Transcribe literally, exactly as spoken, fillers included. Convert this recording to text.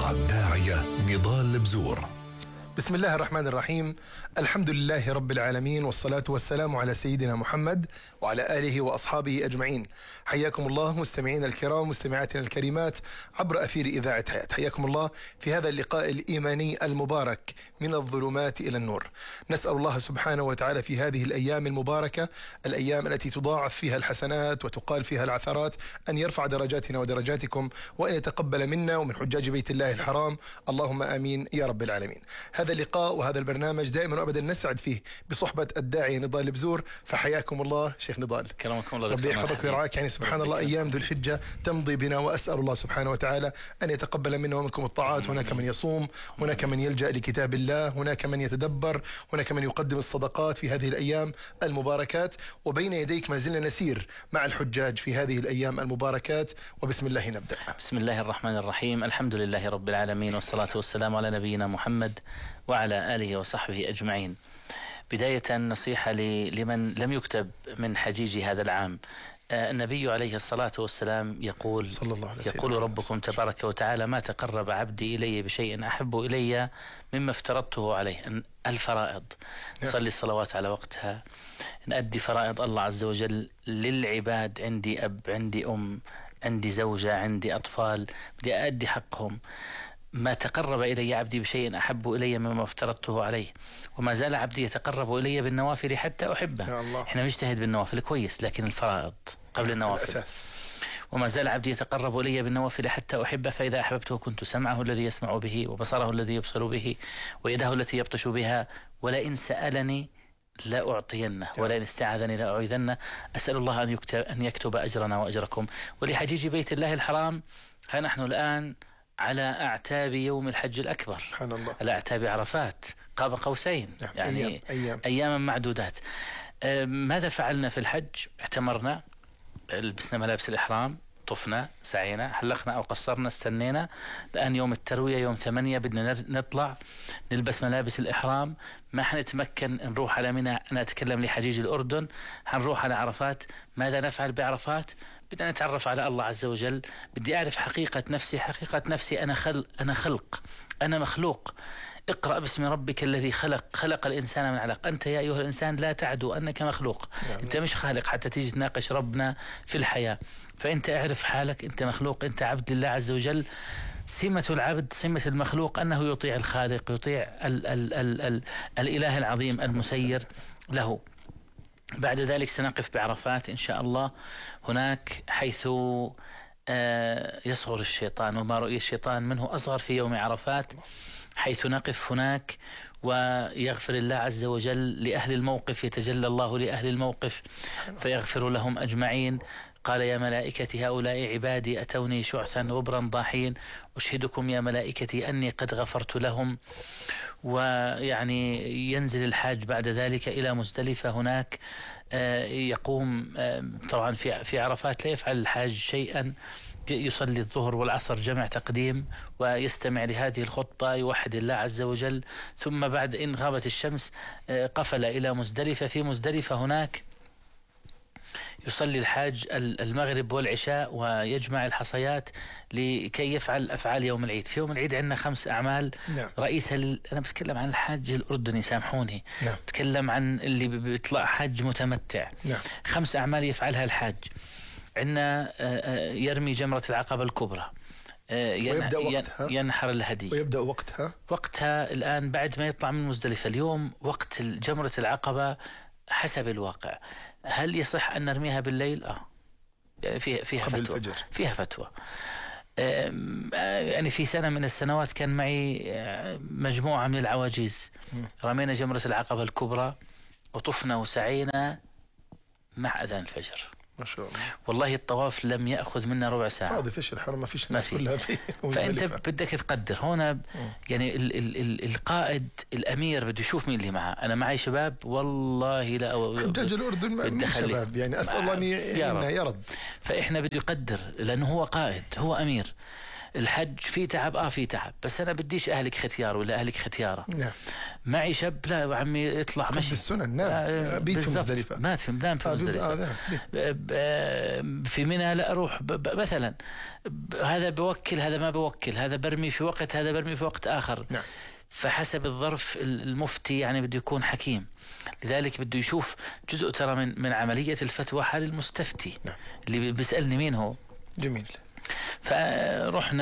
مع الداعية نضال بزور. بسم الله الرحمن الرحيم. الحمد لله رب العالمين، والصلاة والسلام على سيدنا محمد وعلى آله وأصحابه أجمعين. حياكم الله مستمعين الكرام، مستمعاتنا الكريمات عبر أثير إذاعة حياة. حياكم الله في هذا اللقاء الإيماني المبارك من الظلمات إلى النور. نسأل الله سبحانه وتعالى في هذه الأيام المباركة، الأيام التي تضاعف فيها الحسنات وتقال فيها العثرات، أن يرفع درجاتنا ودرجاتكم، وأن يتقبل منا ومن حجاج بيت الله الحرام، اللهم آمين يا رب العالمين. هذا اللقاء وهذا البرنامج دائما وابدا نسعد فيه بصحبة الداعية نضال بزور، فحياكم الله شيخ نضال. كرمكم الله، ربي يحفظك ويرعاك. يعني سبحان الله أيام ذو الحجة تمضي بنا، وأسأل الله سبحانه وتعالى أن يتقبل منا ومنكم الطاعات. هناك من يصوم، هناك من يلجأ لكتاب الله، هناك من يتدبر، هناك من يقدم الصدقات في هذه الأيام المباركات. وبين يديك ما زلنا نسير مع الحجاج في هذه الأيام المباركات، وبسم الله نبدأ. بسم الله الرحمن الرحيم. الحمد لله رب العالمين، والصلاة والسلام على نبينا محمد وعلى آله وصحبه أجمعين. بداية نصيحة لمن لم يكتب من حجيج هذا العام. النبي عليه الصلاة والسلام يقول صلى الله عليه يقول ربكم تبارك وتعالى: ما تقرب عبدي إلي بشيء أحب إلي مما افترضته عليه. الفرائض، نصلي الصلوات على وقتها، نأدي فرائض الله عز وجل للعباد. عندي أب، عندي أم، عندي زوجة، عندي أطفال، بدي أأدي حقهم. ما تقرب إلي عبدي بشيء أحب إلي مما افترضته عليه، وما زال عبدي يتقرب إلي بالنوافل حتى أحبه. إحنا نجتهد بالنوافل كويس، لكن الفرائض قبل النوافل الأساس. وما زال عبدي يتقرب إلي بالنوافل حتى أحبه، فإذا أحببته كنت سمعه الذي يسمع به، وبصره الذي يبصر به، ويده التي يبطش بها، ولئن سألني لا أعطينه، ولئن استعاذني لا أعيذنه. أسأل الله أن يكتب, أن يكتب أجرنا وأجركم. ولحجيج بيت الله الحرام، ها نحن الآن على أعتاب يوم الحج الأكبر، سبحان الله، على أعتاب عرفات، قاب قوسين، يعني أيام. أيام. أياما معدودات. ماذا فعلنا في الحج؟ اعتمرنا، لبسنا ملابس الإحرام، طفنا، سعينا، حلقنا أو قصرنا، استنينا. الآن يوم التروية يوم ثمانية، بدنا نطلع نلبس ملابس الإحرام. ما حنتمكن نروح على منى، أنا أتكلم لحجيج الأردن، حنروح على عرفات. ماذا نفعل بعرفات؟ بدنا نتعرف على الله عز وجل. بدي أعرف حقيقة نفسي. حقيقة نفسي أنا خلق، أنا خلق، أنا مخلوق. اقرأ باسم ربك الذي خلق، خلق الإنسان من علق. أنت يا أيها الإنسان لا تعدو أنك مخلوق، يعني أنت مش خالق حتى تيجي تناقش ربنا في الحياة. فأنت اعرف حالك، أنت مخلوق، أنت عبد لله عز وجل. سمة العبد، سمة المخلوق، أنه يطيع الخالق، يطيع ال ال ال ال الإله العظيم المسير له. بعد ذلك سنقف بعرفات إن شاء الله، هناك حيث يصغر الشيطان، وما رؤي الشيطان منه أصغر في يوم عرفات، حيث نقف هناك ويغفر الله عز وجل لأهل الموقف، يتجلى الله لأهل الموقف فيغفر لهم أجمعين. قال: يا ملائكتي هؤلاء عبادي أتوني شعثا غبرا ضاحين، أشهدكم يا ملائكتي أني قد غفرت لهم. ويعني ينزل الحاج بعد ذلك إلى مزدلفة. هناك يقوم طبعا في في عرفات لا يفعل الحاج شيئا، يصلي الظهر والعصر جمع تقديم، ويستمع لهذه الخطبة، يوحد الله عز وجل. ثم بعد إن غابت الشمس قفل إلى مزدلفة. في مزدلفة هناك يصلي الحاج المغرب والعشاء، ويجمع الحصيات لكي يفعل أفعال يوم العيد. في يوم العيد عندنا خمس أعمال. نعم. رئيسها ل... أنا بتكلم عن الحاج الأردني، سامحوني. نعم. بتكلم عن اللي بيطلع حج متمتع. نعم. خمس أعمال يفعلها الحاج. عندنا يرمي جمرة العقبة الكبرى، ويبدأ وقتها، ينحر الهدي، ويبدأ وقتها وقتها الآن بعد ما يطلع من مزدلفة. اليوم وقت جمرة العقبة حسب الواقع. هل يصح أن نرميها بالليل؟ آه يعني فيها فيها قبل فتوى الفجر. فيها فتوى. يعني في سنة من السنوات كان معي مجموعة من العواجيز، رمينا جمرة العقبة الكبرى وطفنا وسعينا مع أذان الفجر. ما شاء الله. والله الطواف لم يأخذ منا ربع ساعة. فاضي فيش الحرم، ما فيش ناس كلها فيه. فأنت بدك تقدر هنا. م. يعني ال ال ال القائد الأمير بده يشوف مين اللي معه. أنا معي شباب والله لا حجاج الأردن من شباب، يعني أسأل الله أن يا رب. فإحنا بده يقدر، لأنه هو قائد، هو أمير. الحج في تعب، اه في تعب، بس انا بديش اهلك ختيار ولا اهلك ختياره. نعم. معي شاب لا يا عمي يطلع مشي بالسنن. نعم. آه بيت في بالضبط. مزدلفة. مات في بنام في آه مزدلفة. آه نعم. ب- ب- في منى لا اروح ب- ب- مثلا ب- هذا بوكل هذا ما بوكل، هذا برمي في وقت هذا برمي في وقت اخر. نعم. فحسب الظرف المفتي يعني بده يكون حكيم، لذلك بده يشوف جزء ترى من من عملية الفتوى حال المستفتي. نعم. اللي بيسألني مين هو. جميل. فرحنا